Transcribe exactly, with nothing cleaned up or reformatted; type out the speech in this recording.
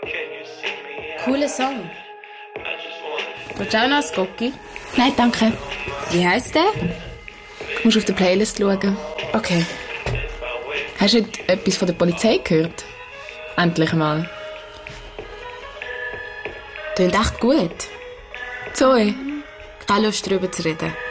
Cooler Song. Willst du auch noch ein Gocki? Nein, danke. Wie heisst der? Du musst auf die Playlist schauen. Okay. Hast du heute etwas von der Polizei gehört? Endlich mal. Klingt echt gut. Zoe? Keine Lust, darüber zu reden.